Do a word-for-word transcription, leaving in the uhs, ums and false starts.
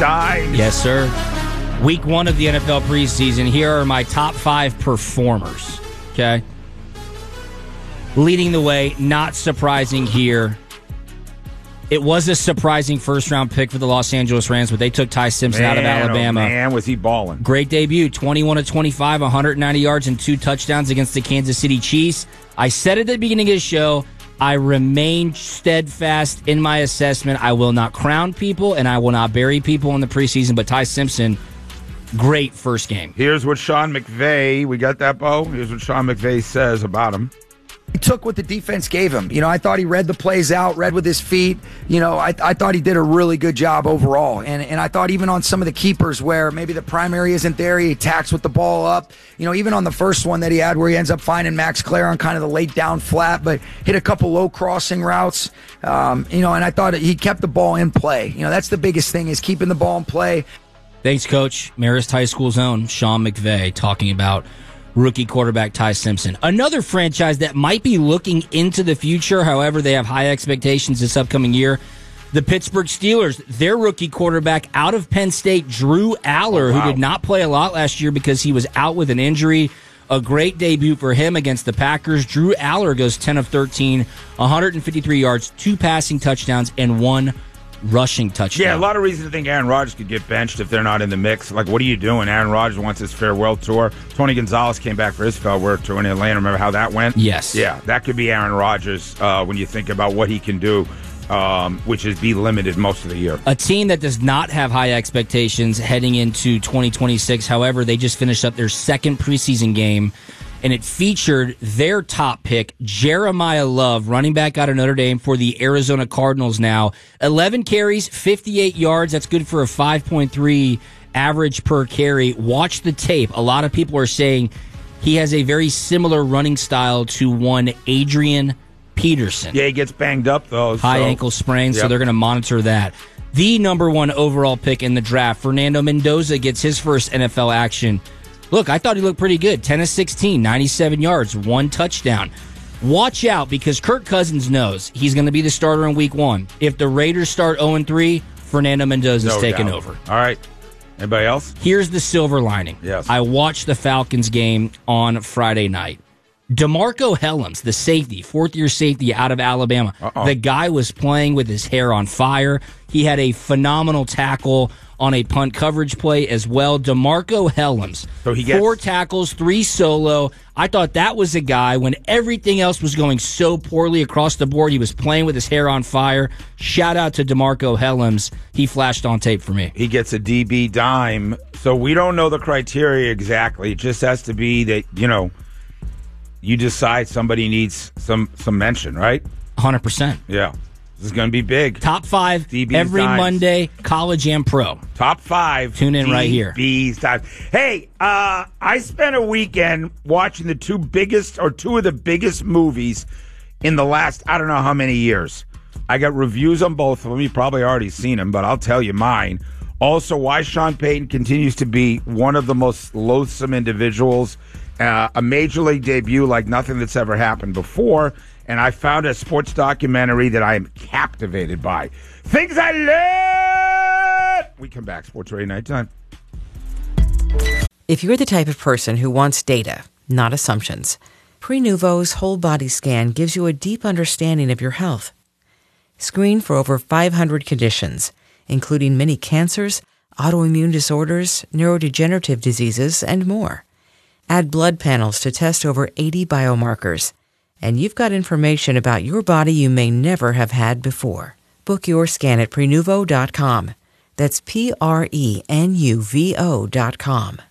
Dimes. Yes, sir. Week one of the N F L preseason. Here are my top five performers. Okay? Leading the way, not surprising here. It was a surprising first-round pick for the Los Angeles Rams, but they took Ty Simpson man, out of Alabama. Oh man, was he balling. Great debut, twenty-one of twenty-five, one hundred ninety yards and two touchdowns against the Kansas City Chiefs. I said at the beginning of the show, I remain steadfast in my assessment. I will not crown people, and I will not bury people in the preseason, but Ty Simpson, great first game. Here's what Sean McVay, we got that, Bo? Here's what Sean McVay says about him. He took what the defense gave him. You know, I thought he read the plays out, read with his feet. You know, I, I thought he did a really good job overall. And and I thought even on some of the keepers where maybe the primary isn't there, he attacks with the ball up. You know, even on the first one that he had where he ends up finding Max Clare on kind of the late down flat, but hit a couple low crossing routes. Um, you know, and I thought he kept the ball in play. You know, that's the biggest thing is keeping the ball in play. Thanks, Coach. Marist High School's own Sean McVay talking about rookie quarterback Ty Simpson. Another franchise that might be looking into the future, however, they have high expectations this upcoming year. The Pittsburgh Steelers, their rookie quarterback out of Penn State, Drew Aller, oh, wow. who did not play a lot last year because he was out with an injury. A great debut for him against the Packers. Drew Aller goes ten of thirteen, one hundred fifty-three yards, two passing touchdowns, and one rushing touchdown. Yeah, a lot of reason to think Aaron Rodgers could get benched if they're not in the mix. Like, what are you doing? Aaron Rodgers wants his farewell tour. Tony Gonzalez came back for his farewell tour in Atlanta. Remember how that went? Yes. Yeah, that could be Aaron Rodgers uh, when you think about what he can do, um, which is be limited most of the year. A team that does not have high expectations heading into twenty twenty-six. However, they just finished up their second preseason game, and it featured their top pick, Jeremiah Love, running back out of Notre Dame for the Arizona Cardinals now. eleven carries, fifty-eight yards. That's good for a five point three average per carry. Watch the tape. A lot of people are saying he has a very similar running style to one Adrian Peterson. Yeah, he gets banged up, though. High so. ankle sprain, yep. so they're going to monitor that. The number one overall pick in the draft, Fernando Mendoza, gets his first N F L action. Look, I thought he looked pretty good. ten of sixteen, ninety-seven yards, one touchdown. Watch out, because Kirk Cousins knows he's going to be the starter in week one. If the Raiders start oh and three, Fernando Mendoza's no taking doubt. over. All right. Anybody else? Here's the silver lining. Yes. I watched the Falcons game on Friday night. DeMarco Hellams, the safety, fourth-year safety out of Alabama. Uh-oh. The guy was playing with his hair on fire. He had a phenomenal tackle on a punt coverage play as well. DeMarco Hellams, so he gets- four tackles, three solo. I thought that was a guy, when everything else was going so poorly across the board, he was playing with his hair on fire. Shout out to DeMarco Hellams. He flashed on tape for me. He gets a D B dime. So we don't know the criteria exactly. It just has to be that, you know, you decide somebody needs some, some mention, right? one hundred percent. Yeah. This is going to be big. Top five D B's every dimes. Monday, college and pro. Top five. Tune in right here. D B's dimes. Hey, uh, I spent a weekend watching the two biggest, or two of the biggest movies in the last, I don't know how many years. I got reviews on both of them. You've probably already seen them, but I'll tell you mine. Also, why Sean Payton continues to be one of the most loathsome individuals. Uh, a major league debut like nothing that's ever happened before. And I found a sports documentary that I am captivated by. Things I love! We come back. Sports Radio Nighttime. If you're the type of person who wants data, not assumptions, Prenuvo's whole body scan gives you a deep understanding of your health. Screen for over five hundred conditions, including many cancers, autoimmune disorders, neurodegenerative diseases, and more. Add blood panels to test over eighty biomarkers. And you've got information about your body you may never have had before. Book your scan at Prenuvo dot com. That's P R E N U V O dot com.